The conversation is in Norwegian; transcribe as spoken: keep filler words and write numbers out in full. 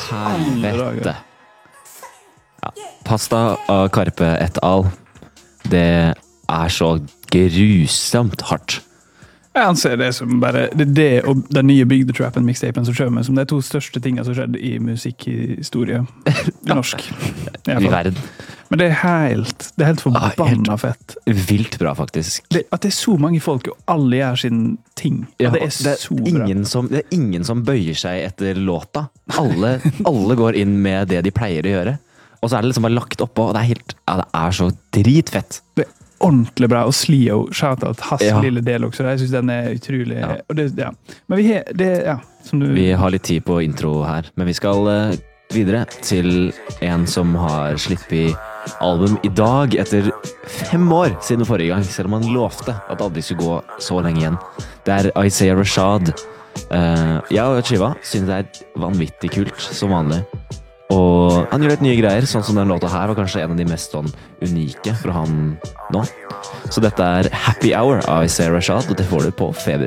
helvete. Ja. Pasta av Karpe et al. Det er så grusomt hardt. Jeg anser det som bare det, er det og den nye Big the Trap and mixtapen som kommer, som de to største tingene som skjedde i musikkhistorie i norsk. I, I verden. Men det er helt, det er helt forbanna ah, fett. Vilt bra, faktisk. Det, at det er så mange folk, og alle gjør sin ting. Ja, det er det er så ingen bra. Som, det er ingen som bøyer seg etter låta. Alle, alle går inn med det de pleier å gjøre. Og så er det liksom bare lagt oppå, og det er helt, ja, det er så dritfett. Det er ordentlig bra, og Slio, shout-out, hans Ja. lille del også, jeg synes den er utrolig, Ja. og det, ja. Men vi har, det, ja, som du... Vi har litt tid på intro her, men vi skal uh, videre til en som har slippet album i dag etter fem år siden forrige gang, selv om han lovte at det aldri skulle gå så lenge igjen. Det er Isaiah Rashad. Uh, jeg og Chiva synes det er vanvittig kult, som vanlig. Og han gjør litt nye greier, sånn som den låta her var kanskje en av de mest sånn unike fra han nå. Så dette er Happy Hour av Isaiah Rashad, og det får du på Feber.